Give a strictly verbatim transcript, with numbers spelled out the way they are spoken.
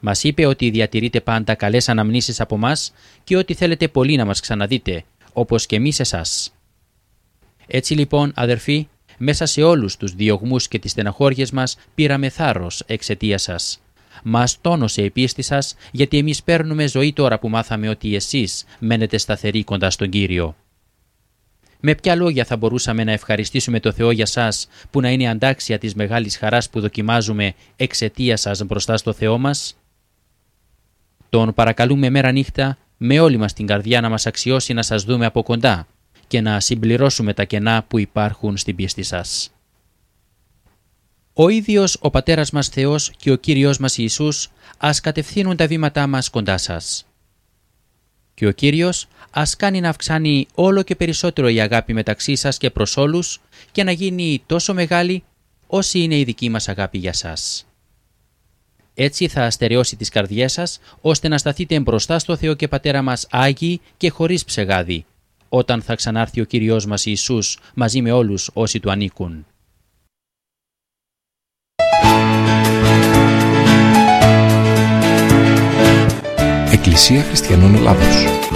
Μας είπε ότι διατηρείτε πάντα καλές αναμνήσεις από μας και ότι θέλετε πολύ να μας ξαναδείτε, όπως και εμείς εσάς. Έτσι λοιπόν, αδερφοί, μέσα σε όλους τους διωγμούς και τις στεναχώριες μας πήραμε θάρρος εξαιτίας σας. Μας τόνωσε η πίστη σας, γιατί εμείς παίρνουμε ζωή τώρα που μάθαμε ότι εσείς μένετε σταθεροί κοντά στον Κύριο. Με ποια λόγια θα μπορούσαμε να ευχαριστήσουμε το Θεό για σας, που να είναι αντάξια της μεγάλης χαράς που δοκιμάζουμε εξαιτίας σας μπροστά στο Θεό μας? Τον παρακαλούμε μέρα νύχτα με όλη μας την καρδιά να μας αξιώσει να σας δούμε από κοντά και να συμπληρώσουμε τα κενά που υπάρχουν στην πίστη σας. Ο ίδιος ο Πατέρας μας Θεός και ο Κύριος μας Ιησούς ας κατευθύνουν τα βήματά μας κοντά σας. Και ο Κύριος ας κάνει να αυξάνει όλο και περισσότερο η αγάπη μεταξύ σας και προς όλους και να γίνει τόσο μεγάλη όση είναι η δική μας αγάπη για σας. Έτσι θα αστερεώσει τις καρδιές σας, ώστε να σταθείτε μπροστά στο Θεό και Πατέρα μας Άγιοι και χωρίς ψεγάδι, όταν θα ξανάρθει ο Κύριος μας Ιησούς μαζί με όλους όσοι του ανήκουν. Εκκλησία Χριστιανών Ελλάδος.